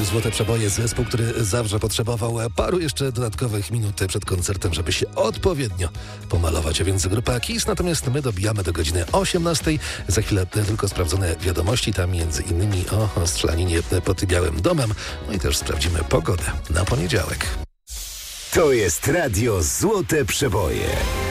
Złote Przeboje, zespół, który zawsze potrzebował paru jeszcze dodatkowych minut przed koncertem, żeby się odpowiednio pomalować, a więc grupa Kiss. Natomiast my dobijamy do godziny 18. Za chwilę tylko sprawdzone wiadomości, tam między innymi o strzelaninie pod Białym Domem. No i też sprawdzimy pogodę na poniedziałek. To jest Radio Złote Przeboje.